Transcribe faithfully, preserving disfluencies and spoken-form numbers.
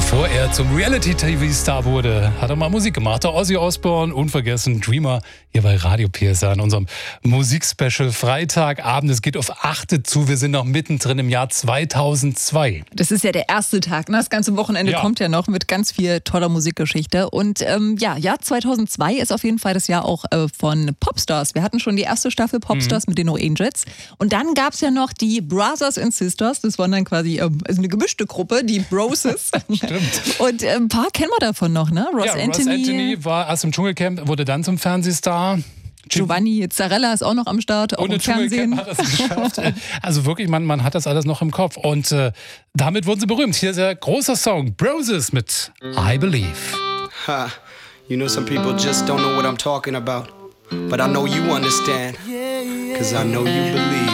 Bevor er zum Reality-T V-Star wurde, hat er mal Musik gemacht. Der Ozzy Osbourne, unvergessen, Dreamer, hier bei Radio P S A in unserem Musikspecial Freitagabend. Es geht auf achte zu, wir sind noch mittendrin im Jahr zweitausendzwei. Das ist ja der erste Tag, ne? Das ganze Wochenende Ja. kommt ja noch mit ganz viel toller Musikgeschichte. Und ähm, ja, Jahr zweitausendzwei ist auf jeden Fall das Jahr auch äh, von Popstars. Wir hatten schon die erste Staffel Popstars mhm. mit den No Angels. Und dann gab es ja noch die Brothers and Sisters. Das waren dann quasi ähm, also eine gemischte Gruppe, die Broses. Stimmt. Und äh, ein paar kennen wir davon noch, ne? Ross ja, Anthony. Ross Anthony war erst im Dschungelcamp, wurde dann zum Fernsehstar. Giovanni Zarella ist auch noch am Start, auch Ohne im Fernsehen. Dschungelcamp hat das geschafft. Also wirklich, man, man hat das alles noch im Kopf. Und äh, damit wurden sie berühmt. Hier ist der große Song Broses mit I Believe. Ha, you know some people just don't know what I'm talking about. But I know you understand, cause I know you believe.